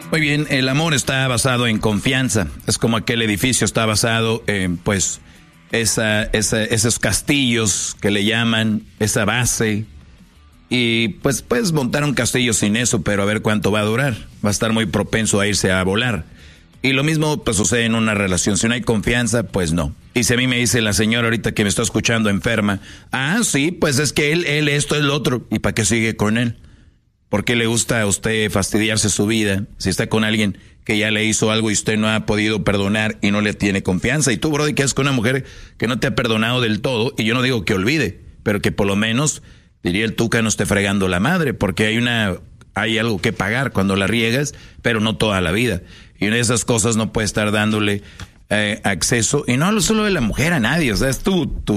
Muy bien, el amor está basado en confianza. Es como aquel edificio está basado en, pues, esos castillos que le llaman, esa base. Y pues puedes montar un castillo sin eso, pero a ver cuánto va a durar. Va a estar muy propenso a irse a volar. Y lo mismo pues sucede en una relación. Si no hay confianza, pues no. Y si a mí me dice la señora ahorita que me está escuchando enferma, sí, pues es que él esto es lo otro. ¿Y para qué sigue con él? ¿Por qué le gusta a usted fastidiarse su vida si está con alguien que ya le hizo algo y usted no ha podido perdonar y no le tiene confianza? Y tú, brody, que es con una mujer que no te ha perdonado del todo, y yo no digo que olvide, pero que por lo menos, diría el Tuca, no esté fregando la madre, porque hay algo que pagar cuando la riegas, pero no toda la vida. Y una de esas cosas no puede estar dándole acceso, y no hablo solo de la mujer, a nadie, o sea, es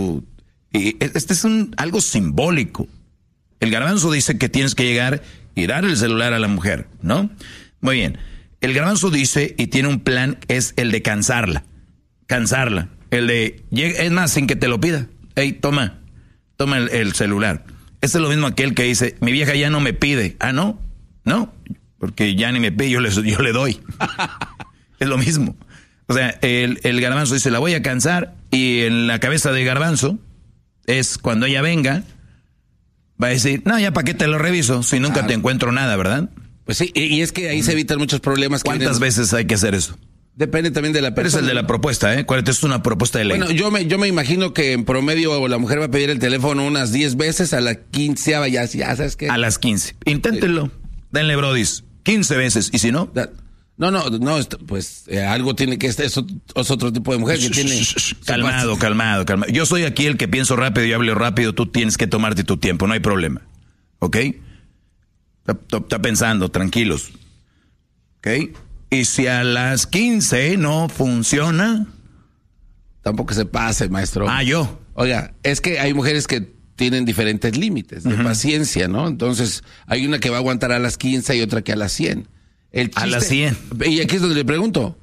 y este es algo simbólico. El Garbanzo dice que tienes que llegar y dar el celular a la mujer, ¿no? Muy bien. El Garbanzo dice, y tiene un plan, es el de cansarla. El de, es más, sin que te lo pida. Hey, toma el celular. Este es lo mismo aquel que dice, mi vieja ya no me pide. Ah, ¿no? No, porque ya ni me pide, yo le doy. Es lo mismo. O sea, el Garbanzo dice, la voy a cansar, y en la cabeza de Garbanzo es cuando ella venga, va a decir, no, ya para qué te lo reviso si nunca te encuentro nada, ¿verdad? Pues sí, y es que ahí se evitan muchos problemas. ¿Cuántas veces hay que hacer eso? Depende también de la persona. Pero es el de la propuesta, ¿eh? Esto es una propuesta de ley. Bueno, yo me imagino que en promedio la mujer va a pedir el teléfono unas 10 veces, a la 15ª ya ¿sabes qué? A las 15. Inténtenlo. Denle brodis 15 veces, y si no... No, pues algo tiene que... Es otro tipo de mujer que tiene... Calmado. Yo soy aquí el que pienso rápido y hablo rápido, tú tienes que tomarte tu tiempo, no hay problema. ¿Ok? Está pensando, tranquilos. ¿Ok? Y si a las 15 no funciona... Tampoco se pase, maestro. Yo. Oiga, es que hay mujeres que tienen diferentes límites de paciencia, ¿no? Entonces, hay una que va a aguantar a las 15 y otra que a las 100. A las 100. Y aquí es donde le pregunto.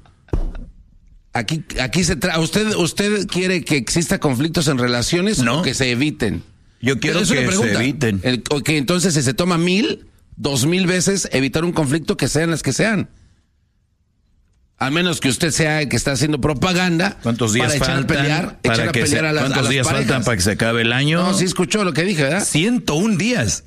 Aquí ¿Usted quiere que exista conflictos en relaciones o que se eviten? Yo quiero que se eviten. Que entonces se toma 1000, 2000 veces evitar un conflicto, que sean las que sean. A menos que usted sea el que está haciendo propaganda. ¿Cuántos días faltan ¿Cuántos días faltan para que se acabe el año? No, sí escuchó lo que dije, ¿verdad? 101 días.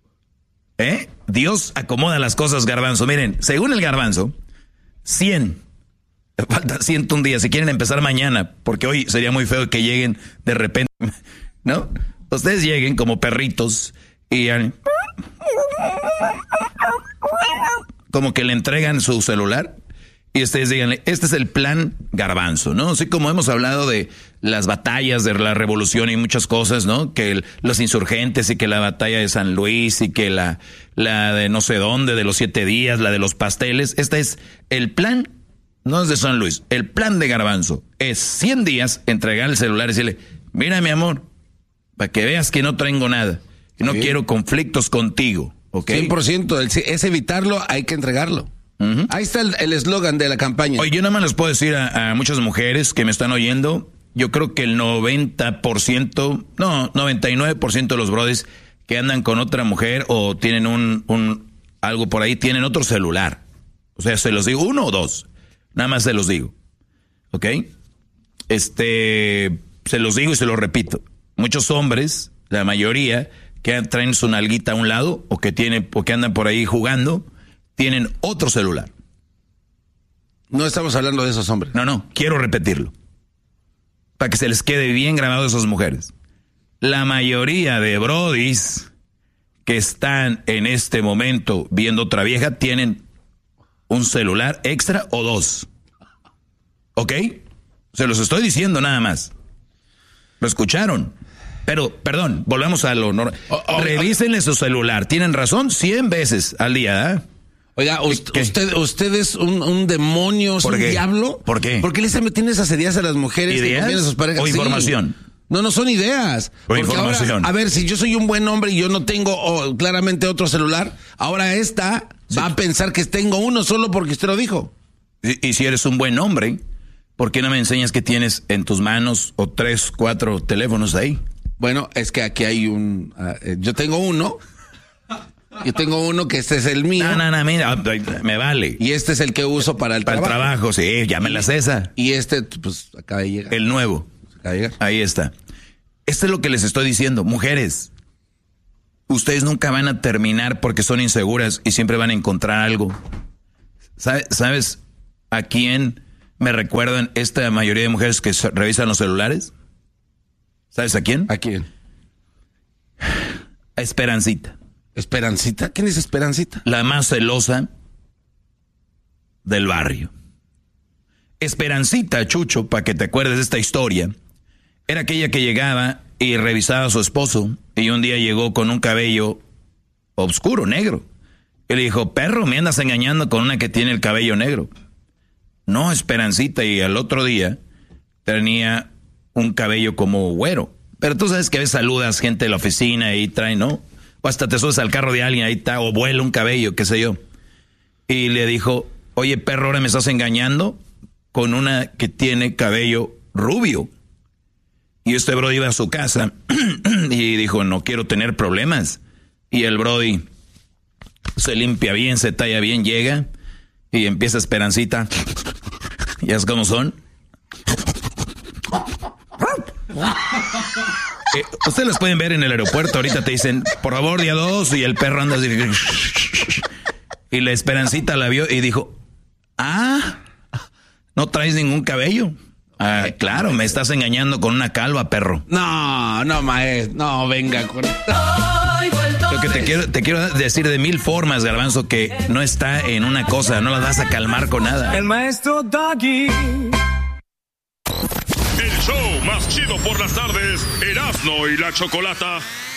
Dios acomoda las cosas, Garbanzo. Miren, según el Garbanzo, 100. Faltan 101 días. Si quieren empezar mañana, porque hoy sería muy feo que lleguen de repente, ¿no? Ustedes lleguen como perritos y como que le entregan su celular. Y ustedes díganle, este es el plan Garbanzo, ¿no? Así como hemos hablado de las batallas de la revolución y muchas cosas, ¿no? Que los insurgentes y que la batalla de San Luis y que la de no sé dónde, de los 7 días, la de los pasteles. Este es el plan, no es de San Luis, el plan de Garbanzo. Es 100 días entregar el celular y decirle, mira mi amor, para que veas que no tengo nada, que no quiero conflictos contigo, ¿ok? 100%, es evitarlo, hay que entregarlo. Uh-huh. Ahí está el eslogan de la campaña. Oye, yo nada más les puedo decir a muchas mujeres que me están oyendo, yo creo que el 99% de los brodis que andan con otra mujer o tienen algo por ahí, tienen otro celular. O sea, se los digo, 1 o 2. Nada más se los digo. ¿Ok? Se los digo y se los repito. Muchos hombres, la mayoría, que traen su nalguita a un lado o que andan por ahí jugando, tienen otro celular. No estamos hablando de esos hombres. No, quiero repetirlo. Para que se les quede bien grabado a esas mujeres. La mayoría de brodis que están en este momento viendo otra vieja tienen un celular extra o 2. ¿Ok? Se los estoy diciendo nada más. ¿Lo escucharon? Pero, perdón, volvamos a lo normal. Revísenle su celular. Tienen razón 100 veces al día, ¿eh? Oiga, usted es un demonio, es un diablo. ¿Por qué? ¿Por qué le está metiendo esas ideas a las mujeres? ¿Ideas? Que a sus parejas? ¿O información? Sí. No son ideas. ¿O información? Ahora, a ver, si yo soy un buen hombre y yo no tengo claramente otro celular, ahora va a pensar que tengo uno solo porque usted lo dijo. Y si eres un buen hombre, ¿por qué no me enseñas que tienes en tus manos o 3, 4 teléfonos ahí? Bueno, es que aquí hay yo tengo uno. Yo tengo uno que este es el mío. No, mira, me vale. Y este es el que uso para el trabajo. Para el trabajo, sí, llámelas esa. Y este, pues, acaba de llegar. El nuevo. Acaba de llegar. Ahí está. Esto es lo que les estoy diciendo. Mujeres, ustedes nunca van a terminar porque son inseguras y siempre van a encontrar algo. ¿Sabes a quién me recuerdan esta mayoría de mujeres que revisan los celulares? ¿Sabes a quién? ¿A quién? A Esperancita. ¿Esperancita? ¿Quién es Esperancita? La más celosa del barrio. Esperancita, Chucho, para que te acuerdes de esta historia, era aquella que llegaba y revisaba a su esposo y un día llegó con un cabello oscuro, negro. Y le dijo, perro, me andas engañando con una que tiene el cabello negro. No, Esperancita, y al otro día tenía un cabello como güero. Pero tú sabes que a veces saludas gente de la oficina y trae, ¿no? O hasta te subes al carro de alguien, ahí está, o vuela un cabello, qué sé yo. Y le dijo, oye, perro, ahora me estás engañando con una que tiene cabello rubio. Y este brody iba a su casa y dijo, no quiero tener problemas. Y el brody se limpia bien, se talla bien, llega y empieza Esperancita. ¿Ya es como son? Ustedes los pueden ver en el aeropuerto. Ahorita te dicen, por favor, día 2. Y el perro anda así. Y la Esperancita la vio y dijo, ¿no traes ningún cabello? Claro, me estás engañando con una calva, perro. No, maestro. No, venga con... Lo que te quiero decir de 1000 formas, Garbanzo, que no está en una cosa, no las vas a calmar con nada. El maestro Doggy. El show más chido por las tardes, Erasmo y la Chocolata.